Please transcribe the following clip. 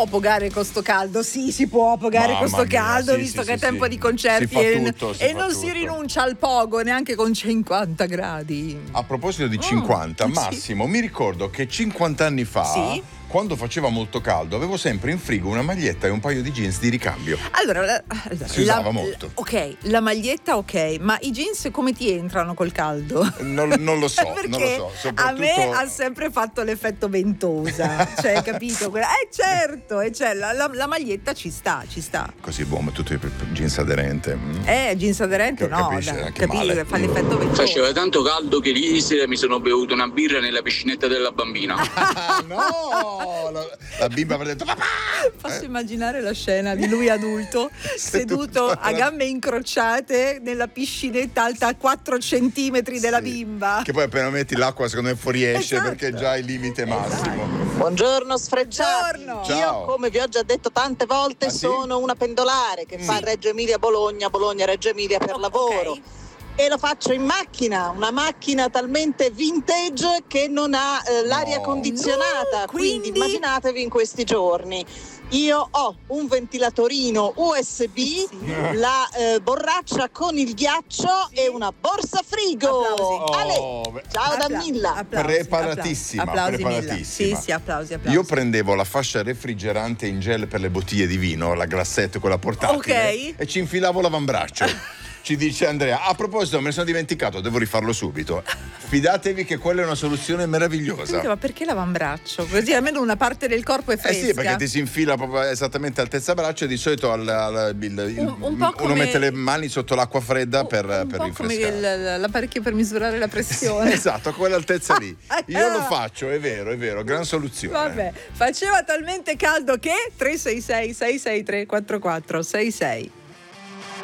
può pogare con sto caldo? Sì, si può pogare con sto caldo, visto che è tempo di concerti e non si rinuncia al pogo neanche con 50 gradi. A proposito di 50, Massimo, mi ricordo che 50 anni fa, quando faceva molto caldo, avevo sempre in frigo una maglietta e un paio di jeans di ricambio. Allora si usava molto. Ok, la maglietta ok, ma i jeans come ti entrano col caldo? Non lo so, perché non lo so. Soprattutto... a me ha sempre fatto l'effetto ventosa, cioè, capito? Certo, la maglietta ci sta. Così buono, tutto il jeans aderente. Jeans aderente no, capisci, fa l'effetto ventosa. Faceva tanto caldo che ieri sera mi sono bevuto una birra nella piscinetta della bambina. No! La bimba avrebbe detto papà! Posso immaginare la scena di lui adulto seduto a gambe incrociate nella piscinetta alta 4 centimetri della bimba. Che poi appena metti l'acqua secondo me fuoriesce, perché è già il limite massimo. Buongiorno sfreggiati. Buongiorno. Io, come vi ho già detto tante volte, sono una pendolare che fa Reggio Emilia Bologna, Reggio Emilia per lavoro. E lo faccio in macchina, una macchina talmente vintage che non ha l'aria condizionata, quindi immaginatevi in questi giorni. Io ho un ventilatorino USB, la borraccia con il ghiaccio e una borsa frigo. Ciao da Milla. Preparatissima. Sì, applausi. Io prendevo la fascia refrigerante in gel per le bottiglie di vino, la glassette, quella portatile, e ci infilavo l'avambraccio. Ci dice Andrea, a proposito, me ne sono dimenticato, devo rifarlo subito. Fidatevi che quella è una soluzione meravigliosa. Ma perché l'avambraccio? Così almeno una parte del corpo è fresca. Sì, perché ti si infila proprio esattamente altezza braccio e di solito uno mette le mani sotto l'acqua fredda per rinfrescare. Come l'apparecchio per misurare la pressione. Esatto, a quell'altezza lì. Io lo faccio, è vero, gran soluzione. Vabbè, faceva talmente caldo che 366 663 4466.